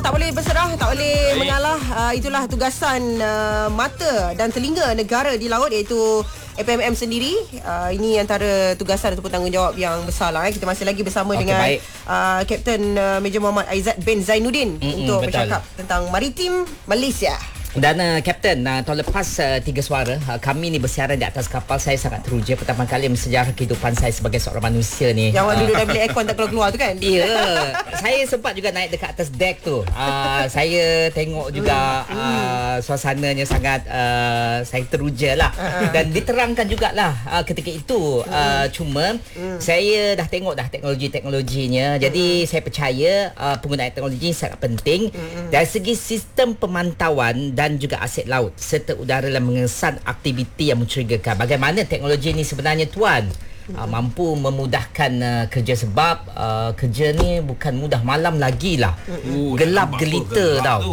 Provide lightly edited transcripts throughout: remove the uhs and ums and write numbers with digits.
tak boleh berserah, tak boleh mengalah. Itulah tugasan mata dan telinga negara di laut, iaitu FMM sendiri. Ini antara tugasan ataupun tanggungjawab yang besar lah. Kita masih lagi bersama dengan Kapten Major Muhammad Aizat bin Zainuddin untuk bercakap tentang maritim Malaysia. Dan Kapten, tahun lepas 3 suara kami ni bersiaran di atas kapal. Saya sangat teruja, pertama kali sejarah kehidupan saya sebagai seorang manusia ni. Yang duduk dalam bilik aircon tak keluar-keluar tu kan? Ya, saya sempat juga naik dekat atas deck tu. Saya tengok juga suasananya sangat saya teruja lah. Dan diterangkan jugalah ketika itu. Cuma saya dah tengok dah teknologinya. Jadi saya percaya penggunaan teknologi sangat penting dari segi sistem pemantauan dan juga aset laut serta udara dalam mengesan aktiviti yang mencurigakan. Bagaimana teknologi ini sebenarnya tuan mampu memudahkan kerja, sebab kerja ni bukan mudah malam lagi lah. Gelap gelita tau.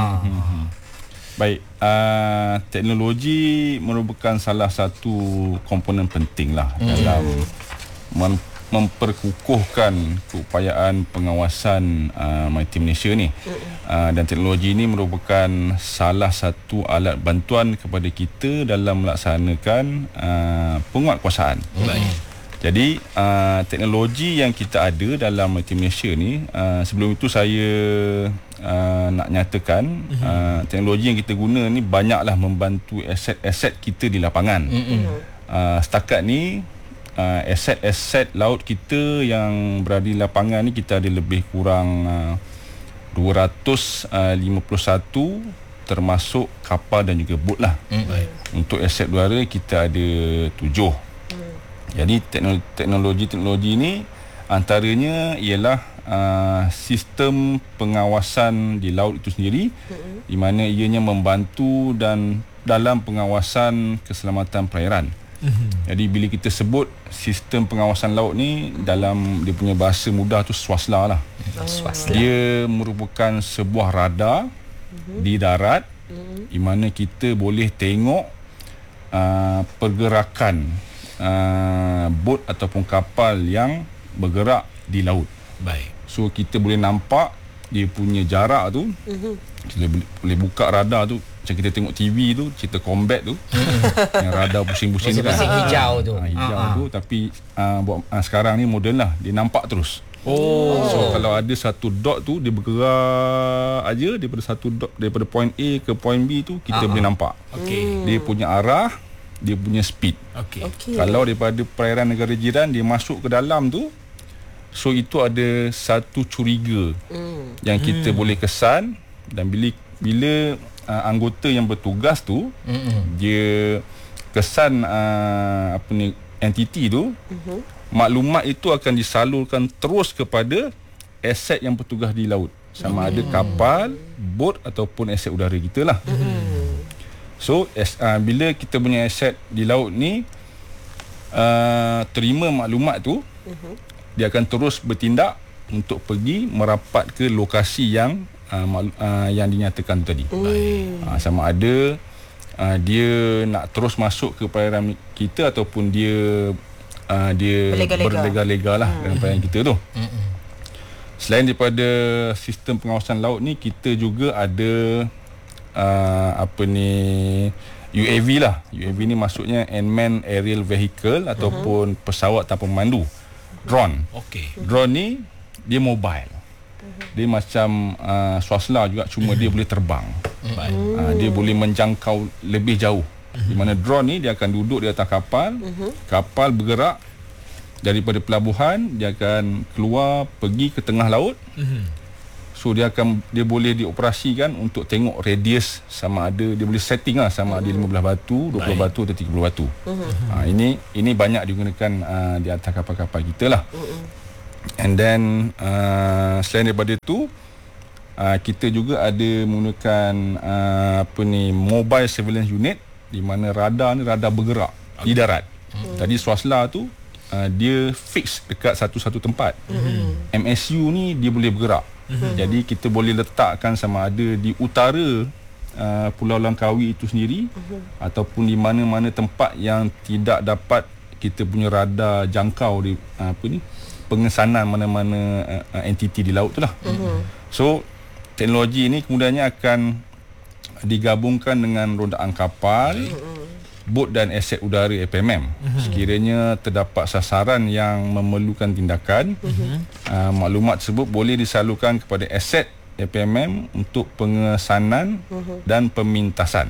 Baik, teknologi merupakan salah satu komponen penting lah dalam memperkukuhkan keupayaan pengawasan maritim Malaysia ni. Dan teknologi ini merupakan salah satu alat bantuan kepada kita dalam melaksanakan penguatkuasaan. Jadi teknologi yang kita ada dalam maritim Malaysia ni, sebelum itu saya nak nyatakan teknologi yang kita guna ni banyaklah membantu aset-aset kita di lapangan. Setakat ni aset-aset laut kita yang berada di lapangan ni, kita ada lebih kurang 251 termasuk kapal dan juga bot lah. Untuk aset udara kita ada 7. Jadi teknologi ni antaranya ialah sistem pengawasan di laut itu sendiri, di mana ianya membantu dan dalam pengawasan keselamatan perairan. Jadi bila kita sebut sistem pengawasan laut ni, dalam dia punya bahasa mudah tu swasla lah. Dia merupakan sebuah radar di darat, di mana kita boleh tengok pergerakan bot ataupun kapal yang bergerak di laut. So kita boleh nampak dia punya jarak tu. Kita boleh buka radar tu, macam kita tengok TV tu, cerita combat tu, yang radar pusing-pusing tu kan, hijau tu. Hijau tu, tapi sekarang ni moden lah, dia nampak terus. So kalau ada satu dot tu, dia bergerak aja daripada satu dot, daripada point A ke point B tu, kita boleh nampak. Dia punya arah, dia punya speed. Kalau daripada perairan negara jiran dia masuk ke dalam tu, so itu ada satu curiga yang kita boleh kesan. Dan bila anggota yang bertugas tu dia kesan entiti tu, maklumat itu akan disalurkan terus kepada aset yang bertugas di laut, sama ada kapal, bot ataupun aset udara kita lah. So bila kita punya aset di laut ni terima maklumat tu, dia akan terus bertindak untuk pergi merapat ke lokasi yang dinyatakan tadi. Sama ada dia nak terus masuk ke perairan kita ataupun dia berlega-lega lah dalam perairan kita tu. Selain daripada sistem pengawasan laut ni, kita juga ada UAV lah. UAV ni maksudnya Unmanned Aerial Vehicle ataupun pesawat tanpa pemandu, drone. Drone ni dia mobile. Dia macam swasla juga, cuma dia boleh terbang. Dia boleh menjangkau lebih jauh. Di mana drone ni dia akan duduk di atas kapal. Kapal bergerak daripada pelabuhan, dia akan keluar pergi ke tengah laut. So dia boleh dioperasikan untuk tengok radius, sama ada dia boleh setting lah, sama ada 15 batu, 20 batu atau 30 batu. Ini banyak digunakan di atas kapal-kapal kita lah. And then selain daripada itu, kita juga ada menggunakan mobile surveillance unit, di mana radar ni radar bergerak di darat. Tadi swasla tu dia fix dekat satu-satu tempat. MSU ni dia boleh bergerak. Jadi kita boleh letakkan sama ada di utara Pulau Langkawi itu sendiri, ataupun di mana-mana tempat yang tidak dapat kita punya radar jangkau di pengesanan mana-mana entiti di laut tu lah. So teknologi ini kemudiannya akan digabungkan dengan rondaan kapal, bot dan aset udara FMM. Sekiranya terdapat sasaran yang memerlukan tindakan, maklumat tersebut boleh disalurkan kepada aset FMM untuk pengesanan dan pemintasan.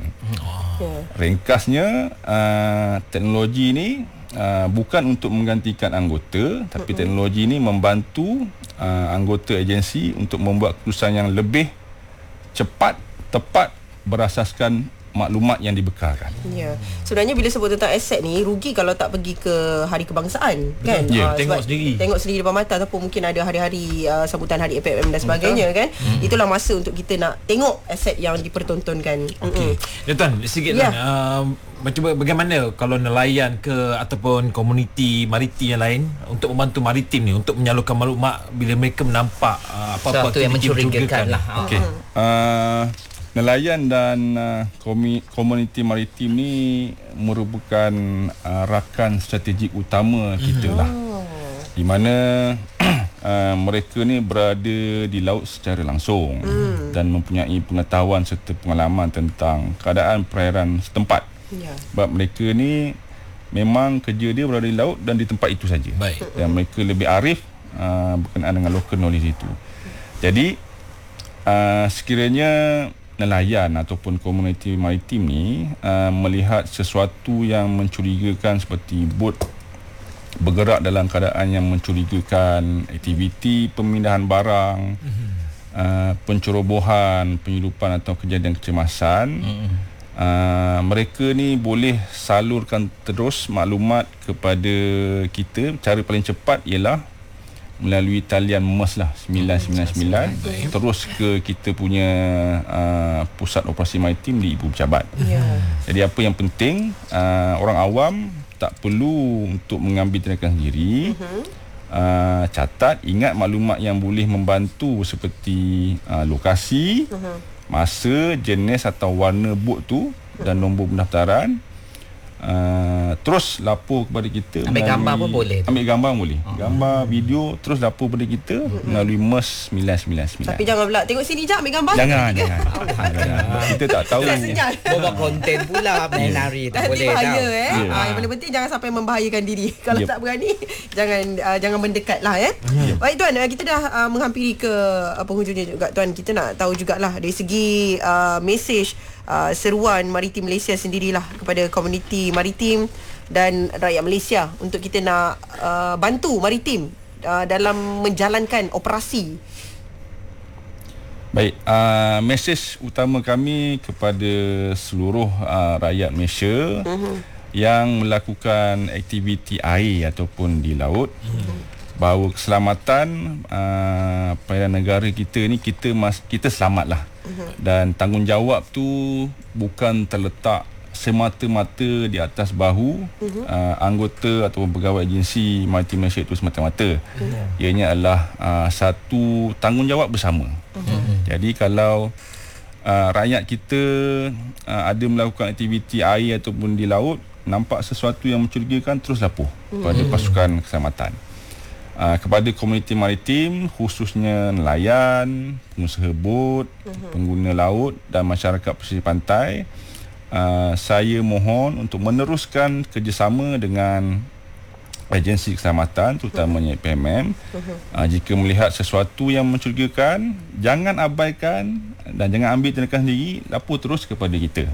Ringkasnya, teknologi ini bukan untuk menggantikan anggota, tapi teknologi ini membantu anggota agensi untuk membuat keputusan yang lebih cepat, tepat berasaskan maklumat yang dibekalkan. Ya. Sebenarnya bila sebut tentang aset ni, rugi kalau tak pergi ke hari kebangsaan, kan? Tengok sendiri. Tengok sendiri depan mata, ataupun mungkin ada hari-hari sambutan hari FMM dan sebagainya, kan? Itulah masa untuk kita nak tengok aset yang dipertontonkan. Okey. Tuan, sikit macam bagaimana kalau nelayan ke ataupun komuniti maritim yang lain untuk membantu maritim ni untuk menyalurkan maklumat bila mereka menampak apa-apa yang mencurigakan lah. Okey. Nelayan dan komuniti maritim ni merupakan rakan strategik utama kita lah, di mana mereka ni berada di laut secara langsung dan mempunyai pengetahuan serta pengalaman tentang keadaan perairan setempat. Sebab mereka ni memang kerja dia berada di laut dan di tempat itu saja. Dan mereka lebih arif berkenaan dengan local knowledge itu. Jadi sekiranya nelayan ataupun komuniti maritim ni melihat sesuatu yang mencurigakan seperti bot bergerak dalam keadaan yang mencurigakan, aktiviti pemindahan barang, pencerobohan, penyeludupan atau kejadian kecemasan, mereka ni boleh salurkan terus maklumat kepada kita. Cara paling cepat ialah melalui talian MERS lah 999 terus ke kita punya pusat operasi maritim di Ibu Pejabat. Jadi apa yang penting, orang awam tak perlu untuk mengambil tindakan sendiri. Catat, ingat maklumat yang boleh membantu seperti lokasi, masa, jenis atau warna bot tu dan nombor pendaftaran. Terus lapor kepada kita. Ambil gambar pun boleh. Ambil gambar boleh. Gambar, video, terus lapor kepada kita melalui MERS 999. Tapi jangan pula tengok sini je ambil gambar. Jangan. Kita tak tahu. Bawa konten pula main lari tak boleh bahaya, tau. Yang paling penting jangan sampai membahayakan diri. Kalau tak berani jangan mendekat lah. Baik tuan, kita dah menghampiri ke penghujungnya juga tuan. Kita nak tahu jugalah dari segi mesej seruan Maritim Malaysia sendirilah kepada komuniti maritim dan rakyat Malaysia untuk kita nak bantu maritim dalam menjalankan operasi. Baik, mesej utama kami kepada seluruh rakyat Malaysia yang melakukan aktiviti air ataupun di laut, bahawa keselamatan perairan negara kita ni kita selamatlah. Dan tanggungjawab tu bukan terletak semata-mata di atas bahu anggota ataupun pegawai agensi Maritim Malaysia itu semata-mata. Ianya adalah satu tanggungjawab bersama. Jadi kalau rakyat kita ada melakukan aktiviti air ataupun di laut, nampak sesuatu yang mencurigakan, terus lapor kepada pasukan keselamatan. Kepada komuniti maritim, khususnya nelayan, pengusaha bot, pengguna laut dan masyarakat pesisir pantai, saya mohon untuk meneruskan kerjasama dengan agensi keselamatan, terutamanya PMM. Jika melihat sesuatu yang mencurigakan, jangan abaikan dan jangan ambil tindakan sendiri, lapor terus kepada kita.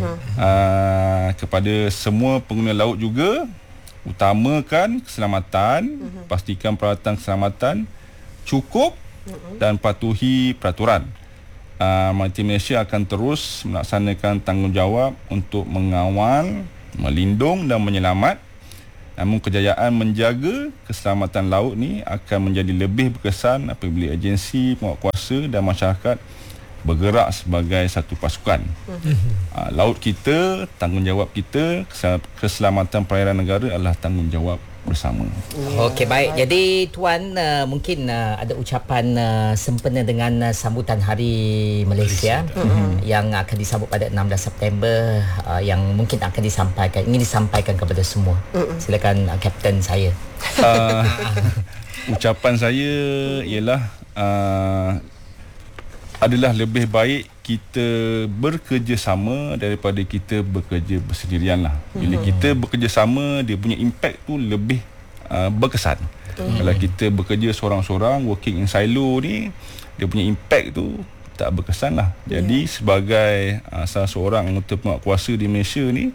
Kepada semua pengguna laut juga, utamakan keselamatan, pastikan peralatan keselamatan cukup dan patuhi peraturan. Maritim Malaysia akan terus melaksanakan tanggungjawab untuk mengawal, melindung dan menyelamat. Namun kejayaan menjaga keselamatan laut ni akan menjadi lebih berkesan apabila agensi, penguatkuasa dan masyarakat bergerak sebagai satu pasukan. Laut kita, tanggungjawab kita, keselamatan perairan negara adalah tanggungjawab bersama. Okey, baik. Jadi tuan mungkin ada ucapan sempena dengan sambutan Hari Malaysia yang akan disambut pada 16 September yang mungkin akan ingin disampaikan kepada semua. Silakan Kapten saya. Ucapan saya ialah adalah lebih baik kita bekerjasama daripada kita bekerja bersendirian lah. Bila kita bekerjasama, dia punya impact tu lebih berkesan. Kalau kita bekerja seorang-seorang, working in silo ni, dia punya impact tu tak berkesan lah. Jadi sebagai salah seorang anggota penguatkuasa di Malaysia ni,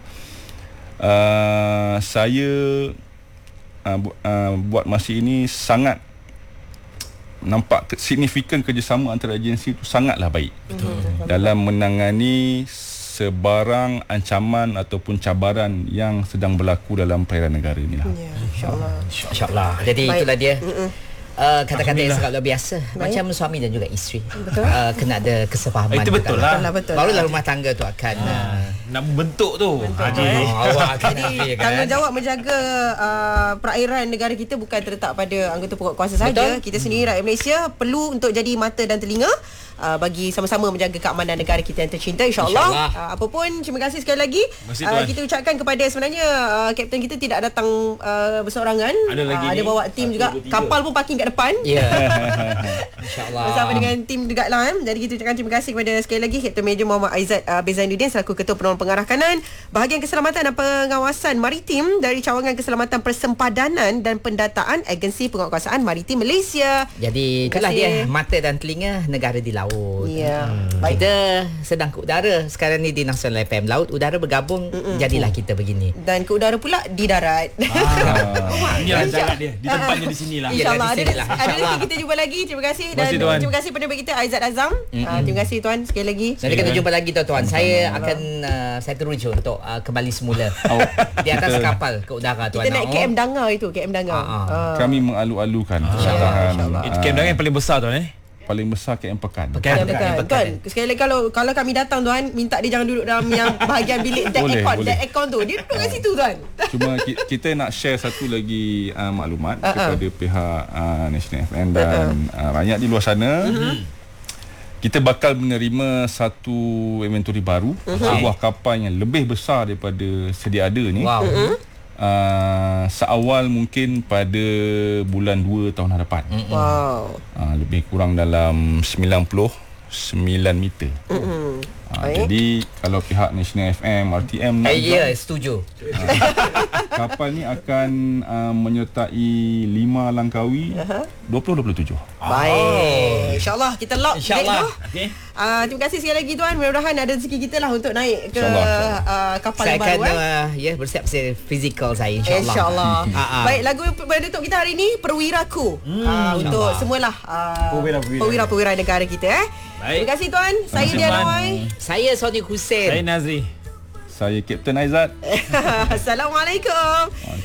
saya buat masa ini sangat nampak signifikan kerjasama antara agensi itu sangatlah baik dalam menangani sebarang ancaman ataupun cabaran yang sedang berlaku dalam perairan negara ni lah. Ya, insyaAllah. InsyaAllah. Jadi Baik. itulah dia. Kata-kata yang sangat luar biasa. Macam suami dan juga isteri. Kena ada kesepahaman. Itu betul lah. Betul. Barulah rumah tangga tu akan nak membentuk tu. awak akan Jadi tanggungjawab menjaga perairan negara kita bukan terletak pada anggota penguatkuasa saja. Kita sendiri rakyat Malaysia perlu untuk jadi mata dan telinga bagi sama-sama menjaga keamanan negara kita yang tercinta, insyaAllah. Apapun, terima kasih sekali lagi. Kita ucapkan kepada sebenarnya kapten kita tidak datang berseorangan. Ada bawa tim juga. Kapal pun parking kat depan. Ya. InsyaAllah. Bersama dengan tim juga lah. Jadi kita ucapkan terima kasih kepada sekali lagi Kapten Major Muhammad Aizat Bezainuddin selaku Ketua Penolong Pengarah Kanan Bahagian Keselamatan dan Pengawasan Maritim dari Cawangan Keselamatan Persempadanan dan Pendataan Agensi Penguatkuasaan Maritim Malaysia. Jadi itulah dia, mata dan telinga negara di laut. Ya. Kita sedang ke udara sekarang ni di Nasional FM. Laut udara bergabung, jadilah kita begini. Dan ke udara pula di darat. Inilah jalan dia. Di tempatnya di sinilah. InsyaAllah di sinilah. ada rezeki kita jumpa lagi. Terima kasih. Dan terima kasih pendengar kita Aizat Azam. Terima kasih tuan sekali lagi. Nanti kita jumpa lagi tuan-tuan. Saya akan saya teruja untuk kembali semula di atas kapal ke udara tuan. Kita naik KM Danga itu, KM Danga. Kami mengalu-alukan Itu KM Danga yang paling besar tuan paling besar KM Pekan. Tuan, sekali lagi kalau kami datang tuan, minta dia jangan duduk dalam yang bahagian bilik deck aircon tu. Dia duduk kat situ tuan. Cuma kita nak share satu lagi maklumat kepada pihak National FM dan rakyat di luar sana. Kita bakal menerima satu inventory baru, sebuah kapal yang lebih besar daripada sedia ada ni. Seawal mungkin pada bulan 2 tahun hadapan. Wow. Lebih kurang dalam 99 meter. Jadi kalau pihak National FM, RTM nak setuju. kapal ni akan menyertai 5 Langkawi 2027. Baik. InsyaAllah kita lock. InsyaAllah. Okay. Terima kasih sekali lagi tuan. Mudah-mudahan ada rezeki kita lah untuk naik ke kapal Saya yang baru. akan bersiap fizikal saya insyaAllah. InsyaAllah. Baik, lagu penutup kita hari ini Perwiraku. Untuk semualah perwira-perwira negara kita. Baik. Terima kasih tuan. Saya Diana Wai. Saya Sony Hussein. Saya Nazri. Saya Kapten Aizat. Assalamualaikum.